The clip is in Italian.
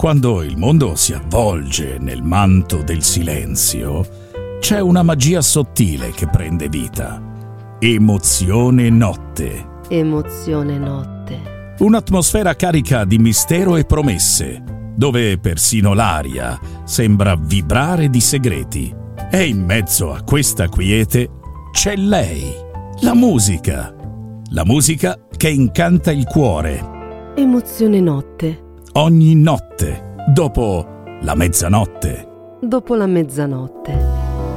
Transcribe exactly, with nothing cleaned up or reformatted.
Quando il mondo si avvolge nel manto del silenzio, c'è una magia sottile che prende vita. Emozione notte. Emozione notte. Un'atmosfera carica di mistero e promesse, dove persino l'aria sembra vibrare di segreti. E in mezzo a questa quiete c'è lei, la musica. La musica che incanta il cuore. Emozione notte. Ogni notte, dopo la mezzanotte. Dopo la mezzanotte.